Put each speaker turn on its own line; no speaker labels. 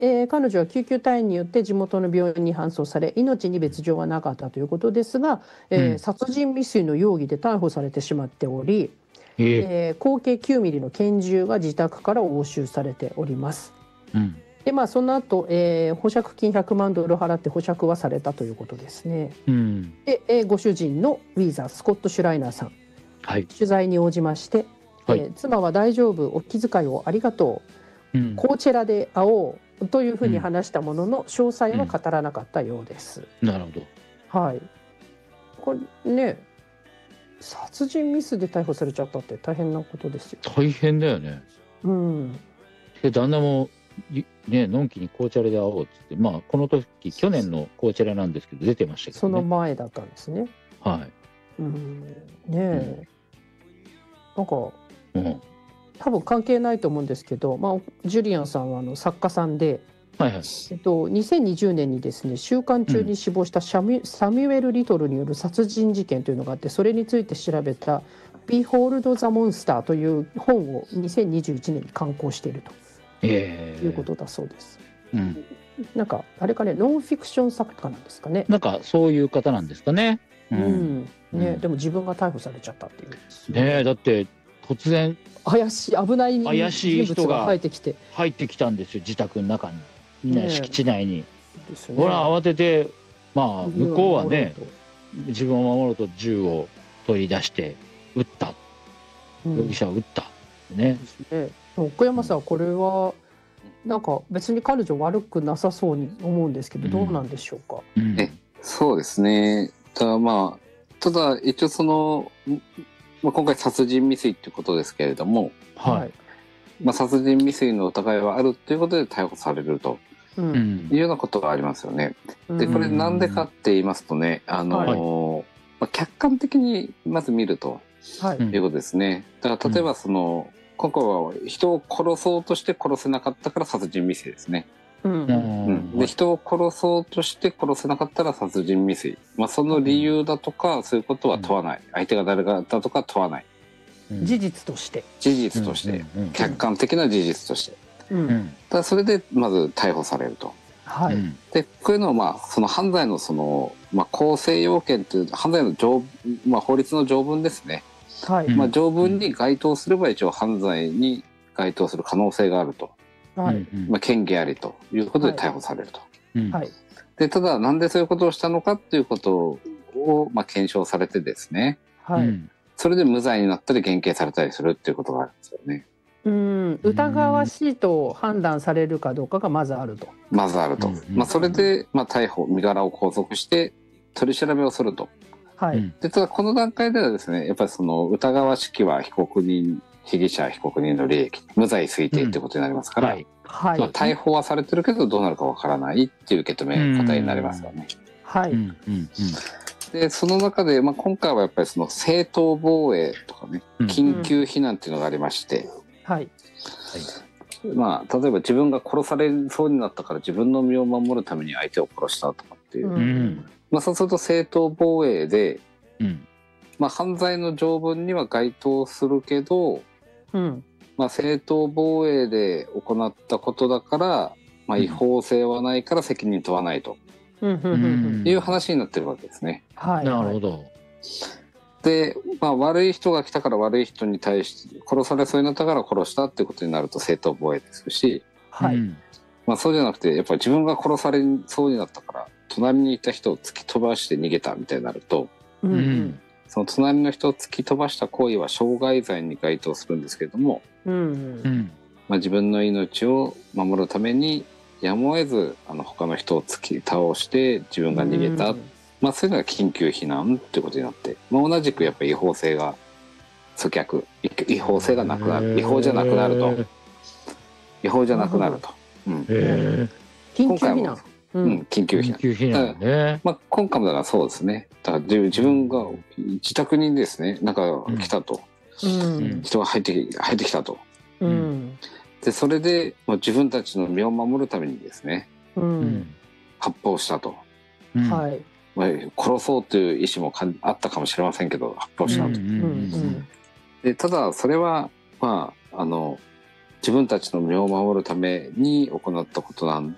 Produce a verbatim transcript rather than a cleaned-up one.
えー彼女は救急隊員によって地元の病院に搬送され、命に別状はなかったということですが、えー
うん
殺人未遂の容疑で逮捕されてしまっており、
ええ
えー口径きゅうミリの拳銃が自宅から押収されております。
うん
でまあ、その後、えー保釈金ひゃくまんドル払って保釈はされたということですね。
うん
で、えーご主人のウィーザー・スコット・シュライナーさん、
はい
取材に応じまして、
はい
えー妻は大丈夫、お気遣いをありがとう、
うん
コーチェラで会おうというふうに話したものの、詳細は語らなかったようです。
なるほど。
はい、これね、殺人ミスで逮捕されちゃったって大変なことですよ。
大変だよね。
うん、
で旦那もいねのんきに紅茶で会おうっつって、まあこの時去年の紅茶なんですけど出てましたけ
その
どね。
前だったんですね。
はい
うん、ねえ、なんか
うん
多分関係ないと思うんですけど、まあ、ジュリアンさんはあの作家さんで、
はいはい
えっと、にせんにじゅうねんにですね、収監中に死亡したシャミュ、サミュエル・リトルによる殺人事件というのがあって、それについて調べた「Behold the Monster」という本をにせんにじゅういちねんに刊行している
ええ
ということだそうです。
うん
なんかあれかね、ノンフィクション作家なんですかね。
なんかそういう方なんですかね。う
うんんね
うん
でも自分が逮捕されちゃったっていう。
ねえだって突然
怪しい危ない人
怪しい人が
物が入ってきて
入ってきたんですよ自宅の中に、ね
ねえ
敷地内に。
ですね。
ほら慌ててまあ向こうはね
うん
自分を守ろうと銃を取り出して撃った
うん
容疑者を撃ったね。
ですね。奥山さん、これはなんか別に彼女悪くなさそうに思うんですけど、どうなんでしょうか。
うん
えそうですね。ただまあ、ただ一応その、まあ、今回殺人未遂っていうことですけれども、
はい
まあ、殺人未遂の疑いはあるということで逮捕されると
う
うんん
いうようなことがありますよね。で、
うん
これなんでかって言いますとね、あの、まあ、客観的にまず見ると
はい
うん
いうことですね。だから例えばその、今回は人を殺そうとして殺せなかったから殺人未遂ですね。
うん
うん、で人を殺そうとして殺せなかったら殺人未遂、まあ、その理由だとかそういうことは問わない、相手が誰かだとか問わない、
事実として。
事実として、
うんうん
客観的な事実として、
うん
うん
ただそれでまず逮捕されると。
はい。
うん
でこういうのはまあその犯罪のその、まあ、構成要件という犯罪の条、まあ、法律の条文ですね、
はい。
うん
まあ、条文に該当すれば一応犯罪に該当する可能性があると、
はい。
うん
まあ、嫌疑ありということで逮捕されると。
うん
はい。
でただなんでそういうことをしたのかっていうことを、まあ、検証されてですね、
はい。
うん
それで無罪になったり減刑されたりするっていうことがあるんですよね。
うん、疑わしいと判断されるかどうかがまずあると。
まずあると。
うんうん
まあ、それで、まあ、逮捕、身柄を拘束して取り調べをすると。
はい。
うん
で、ただこの段階ではですね、やっぱりその疑わしきは被告人、被疑者、被告人の利益、無罪推定ってことになりますから、
はい
はい。
まあ、逮捕はされてるけどどうなるかわからないっていう受け止め方になりますよね。
はい。
うんうん
で、その中で、まあ、今回はやっぱりその正当防衛とかね、
うん
緊急避難っていうのがありまして、
はい。
まあ、例えば自分が殺されそうになったから自分の身を守るために相手を殺したとかっていう、
う
うんん
まあ、そうすると正当防衛で、
うん
まあ、犯罪の条文には該当するけど、
うん。
まあ、正当防衛で行ったことだから、まあ、違法性はないから責任問わないと
うん。うん。うん。
いう話になってるわけですね。
はい。
なるほど。
で、まあ、悪い人が来たから悪い人に対して殺されそうになったから殺したってことになると正当防衛ですし、
はい。
うん
まあ、そうじゃなくてやっぱり自分が殺されそうになったから隣にいた人を突き飛ばして逃げたみたいになると、
う。
うんん
その隣の人を突き飛ばした行為は傷害罪に該当するんですけれども、
うん。
うん
まあ、自分の命を守るためにやむを得ずあの他の人を突き倒して自分が逃げた、まあ、そういうのが緊急避難っていうことになって、まあ、同じくやっぱり違法性が阻却違法性がなくなる違法じゃなくなると違法じゃなくなると、うん
へ
緊急避難。う
うん、緊急
え
避難、
緊急避難ね。
まあ、今回もだからそうですね。だから自分自分が自宅にですねなんか来たと、
うん。
人が入ってき入ってきたと。
うん。
でそれでもう自分たちの身を守るためにですね
う。
うんん
発砲したと、
うん
はい。
まあ、殺そうという意思もかんあったかもしれませんけど発砲したと、
うんうんうん
でただそれはまああの自分たちの身を守るために行ったことなん